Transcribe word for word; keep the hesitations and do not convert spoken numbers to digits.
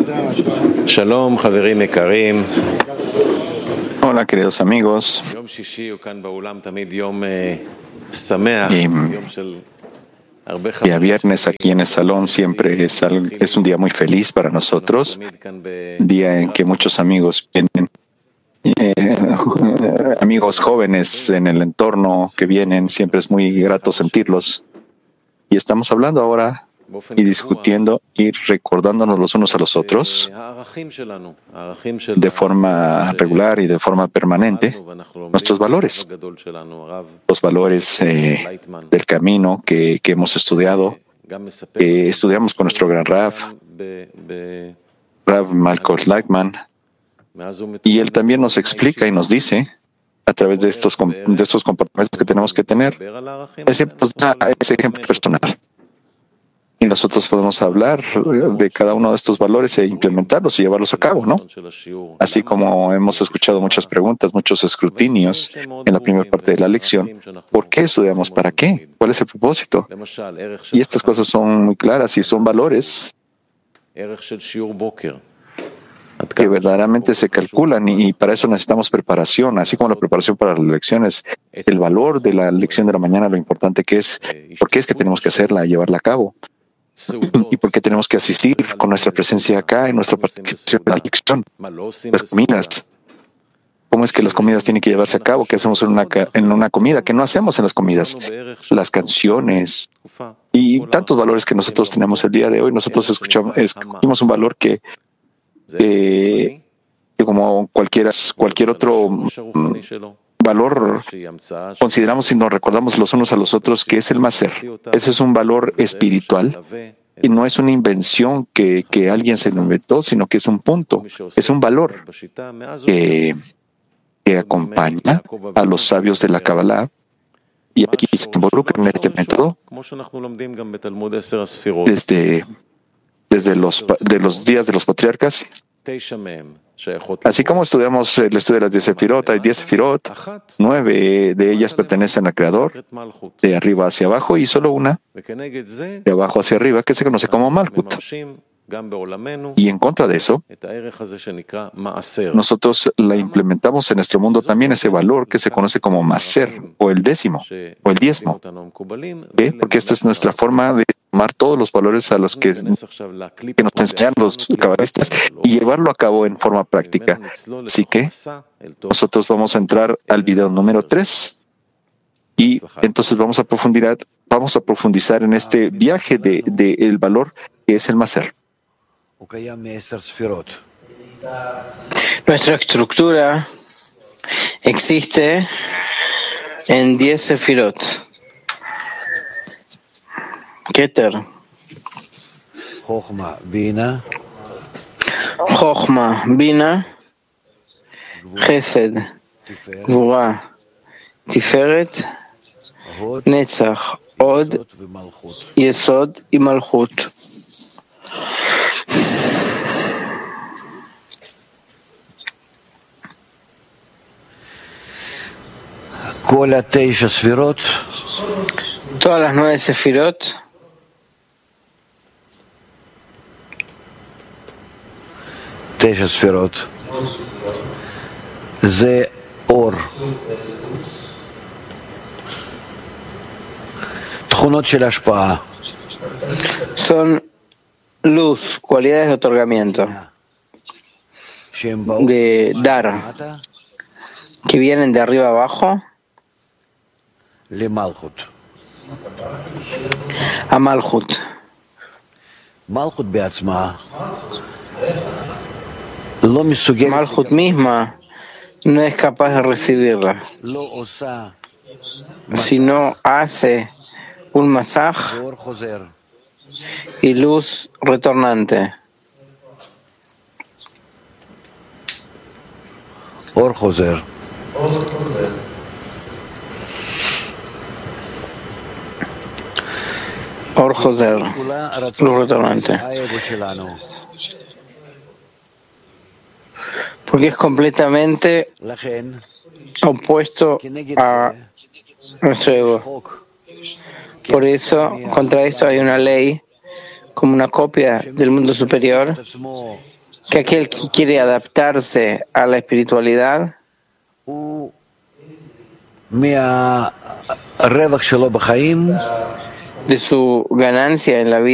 Shalom, חברים יקרים. Hola, queridos amigos. יום שישי הוא כאן באולם תמיד יום שמח, יום של הרבה חברים. Día viernes aquí en el salón siempre es, al- es un día muy feliz para nosotros, día en que muchos amigos vienen, eh, amigos jóvenes en el entorno que vienen, siempre es muy grato sentirlos. Y estamos hablando ahora y discutiendo y recordándonos los unos a los otros de forma regular y de forma permanente nuestros valores, los valores eh, del camino que, que hemos estudiado, que estudiamos con nuestro gran Rav, Rav Malcolm Lightman, y él también nos explica y nos dice a través de estos, de estos comportamientos que tenemos que tener, ese, pues, ese ejemplo personal. Y nosotros podemos hablar de cada uno de estos valores e implementarlos y llevarlos a cabo, ¿no? Así como hemos escuchado muchas preguntas, muchos escrutinios en la primera parte de la lección. ¿Por qué estudiamos? ¿Para qué? ¿Cuál es el propósito? Y estas cosas son muy claras y son valores que verdaderamente se calculan y para eso necesitamos preparación, así como la preparación para las lecciones, el valor de la lección de la mañana, lo importante que es, por qué es que tenemos que hacerla, llevarla a cabo. ¿Y por qué tenemos que asistir con nuestra presencia acá en nuestra participación en la lección? Las comidas. ¿Cómo es que las comidas tienen que llevarse a cabo? ¿Qué hacemos en una, en una comida? ¿Qué no hacemos en las comidas? Las canciones y tantos valores que nosotros tenemos el día de hoy. Nosotros escuchamos, escuchamos un valor que, eh, que como cualquiera, cualquier otro mm, valor, consideramos y nos recordamos los unos a los otros que es el Maser. Ese es un valor espiritual y no es una invención que, que alguien se lo inventó, sino que es un punto, es un valor que, que acompaña a los sabios de la Kabbalah y aquí se involucra en este método desde, desde los, de los días de los patriarcas. Así como estudiamos el estudio de las diez sefirot, hay diez sefirot, nueve de ellas pertenecen al Creador, de arriba hacia abajo, y solo una de abajo hacia arriba, que se conoce como Malkut. Y en contra de eso, nosotros la implementamos en nuestro mundo también ese valor que se conoce como Maser, o el décimo, o el diezmo. ¿Qué? Porque esta es nuestra forma de tomar todos los valores a los que, que nos enseñan los cabalistas y llevarlo a cabo en forma práctica. Así que nosotros vamos a entrar al video número tres y entonces vamos a profundizar, vamos a profundizar en este viaje de, de el valor que es el Maser. Nuestra estructura existe en diez sefirot. Keter, Chochma, Bina, Chesed, Gvura, Tiferet, Netzach, Od, Yesod y Malchut. Todas las nueve sefirot תשע ספירות זה אור, תכונות של השפעה, son luz, cualidades de otorgamiento, de dar, que vienen de arriba abajo למלכות. a Malchut. מלכות בעצמה לא מסוגלת, Malchut misma no es capaz de recibirla. לא עושה Si no hace un masaj אור חוזר. y luz retornante. אור חוזר. Or Joser, luz retornante. Porque es completamente opuesto a nuestro ego. Por eso, contra esto hay una ley, como una copia del mundo superior, que aquel que quiere adaptarse a la espiritualidad de su ganancia en la vida